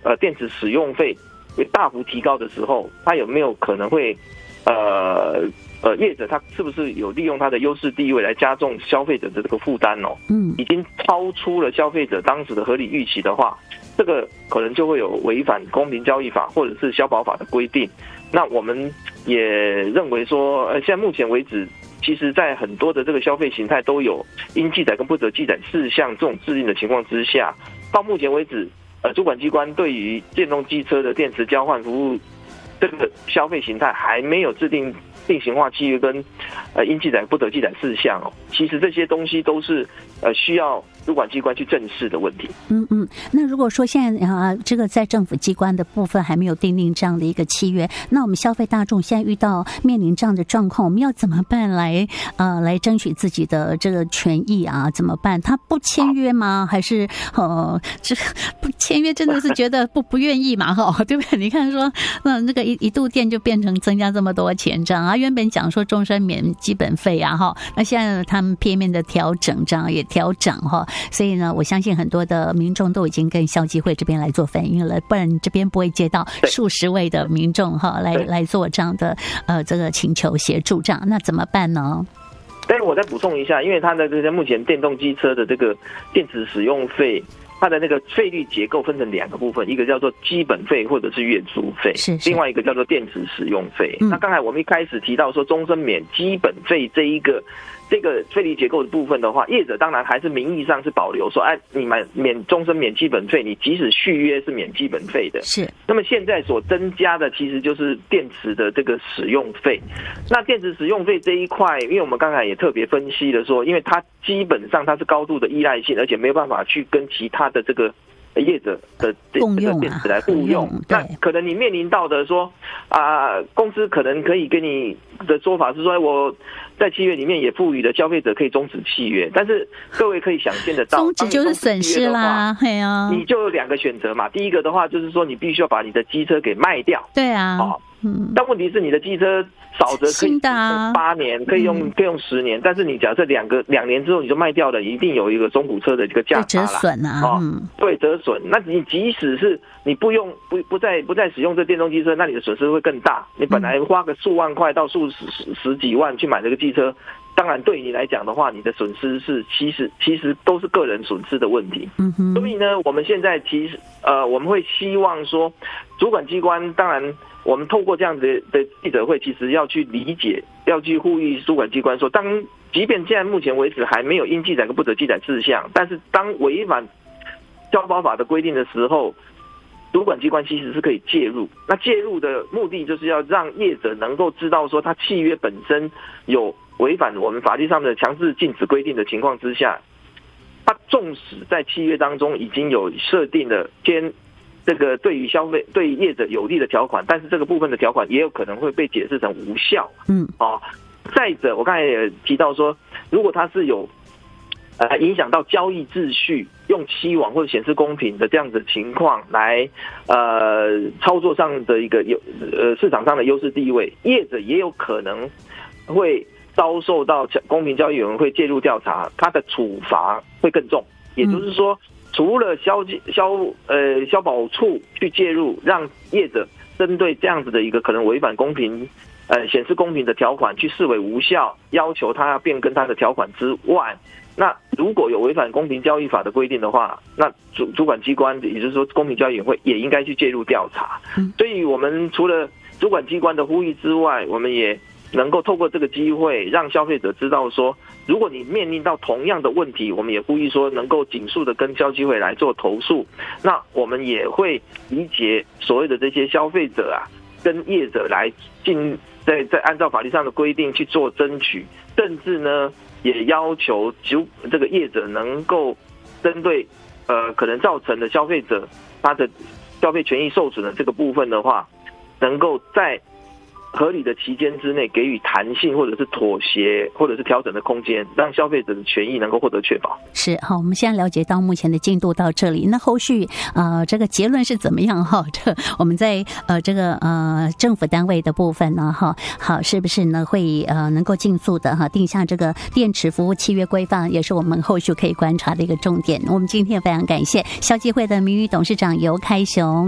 电池使用费会大幅提高的时候，它有没有可能会业者他是不是有利用他的优势地位来加重消费者的这个负担哦？已经超出了消费者当时的合理预期的话，这个可能就会有违反公平交易法或者是消保法的规定。那我们也认为说，现在目前为止，其实在很多的这个消费形态都有应记载跟不得记载事项这种制定的情况之下，到目前为止，主管机关对于电动机车的电池交换服务这个消费形态还没有制定定型化契约跟应记载不得记载事项哦。其实这些东西都是需要主管机关去正视的问题。 那如果说现在这个在政府机关的部分还没有订定这样的一个契约，那我们消费大众现在面临这样的状况，我们要怎么办来争取自己的这个权益啊？怎么办？他不签约吗？还是这不签约真的是觉得不愿意嘛？对不对？你看说那个一度电就变成增加这么多钱这样啊，原本讲说终身免基本费啊那现在他们片面的调整这样也调涨所以呢，我相信很多的民众都已经跟消基会这边来做反映了，不然这边不会接到数十位的民众来做这样的这个请求协助这样，那怎么办呢？ 但是我再补充一下，因为它的这个目前电动机车的这个电池使用费，它的那个费率结构分成两个部分，一个叫做基本费或者是月租费，另外一个叫做电池使用费。那刚才我们一开始提到说终身免基本费这个费率结构的部分的话，业者当然还是名义上是保留说，你免终身免基本费，你即使续约是免基本费的。是。那么现在所增加的其实就是电池的这个使用费。那电池使用费这一块，因为我们刚才也特别分析了说，因为它基本上它是高度的依赖性，而且没有办法去跟其他的这个业者的这个电池来互用，那可能你面临到的说公司可能可以给你的说法是说，我在契约里面也赋予了消费者可以终止契约，但是各位可以想见得到， 终止就是损失啦， 你就有两个选择嘛。第一个的话就是说，你必须要把你的机车给卖掉， 对啊， 但问题是你的机车少则可以用8年，可以用10年，但是你假设2年之后你就卖掉了，一定有一个中古车的这个价差啦， 折损啊， 对，折损。那你即使是你不再使用这电动机车，那你的损失会更大。你本来花个数万块到十几万去买这个机车，当然对你来讲的话，你的损失是其实都是个人损失的问题。所以呢，我们现在其实我们会希望说，主管机关当然。我们透过这样的记者会，其实要去理解，要去呼吁主管机关说，即便现在目前为止还没有应记载跟不得记载事项，但是当违反消保法的规定的时候，主管机关其实是可以介入。那介入的目的就是要让业者能够知道说，他契约本身有违反我们法律上的强制禁止规定的情况之下，他纵使在契约当中已经有设定了这个对业者有利的条款，但是这个部分的条款也有可能会被解释成无效。再者，我刚才也提到说，如果它是有影响到交易秩序、用欺罔或者显示公平的这样子的情况来操作上的一个市场上的优势地位，业者也有可能会遭受到公平交易委员会介入调查，它的处罚会更重。也就是说，除了消保处去介入，让业者针对这样子的一个可能违反公平显示公平的条款去视为无效，要求他要变更他的条款之外，那如果有违反公平交易法的规定的话，那主管机关也就是说公平交易委员会也应该去介入调查。所以我们除了主管机关的呼吁之外，我们也能够透过这个机会让消费者知道说，如果你面临到同样的问题，我们也呼吁说能够尽速的跟消基会来做投诉。那我们也会理解所谓的这些消费者跟业者来在按照法律上的规定去做争取，甚至呢也要求这个业者能够针对可能造成的消费者他的消费权益受损的这个部分的话，能够在合理的期间之内给予弹性或者是妥协或者是调整的空间，让消费者的权益能够获得确保。是好，我们现在了解到目前的进度到这里，那后续这个结论是怎么样这我们在这个政府单位的部分呢好，是不是呢会能够尽速的定下这个电池服务契约规范，也是我们后续可以观察的一个重点。我们今天非常感谢消基会的名誉董事长游开雄。